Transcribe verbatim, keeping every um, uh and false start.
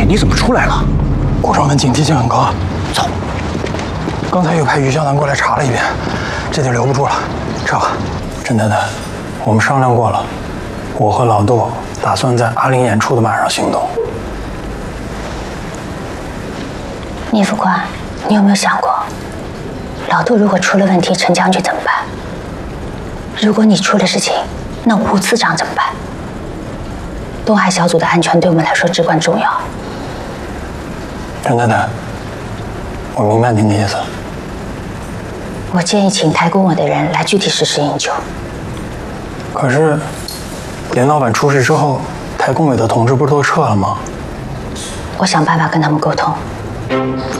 你怎么出来了？ 古城门警惕性很高， 走。 刚才又派于湘南过来查了一遍，这地留不住了，撤吧。陈太太，我们商量过了，我和老杜打算在阿玲演出的晚上行动。 聂副官，你有没有想过，老杜如果出了问题，陈将军怎么办？如果你出了事情，那吴次长怎么办？东海小组的安全对我们来说至关重要。 陈太太，我明白您的意思。 我建议请台工委的人来具体实施营救。 可是，连老板出事之后，台工委的同志不是都撤了吗？ 我想办法跟他们沟通。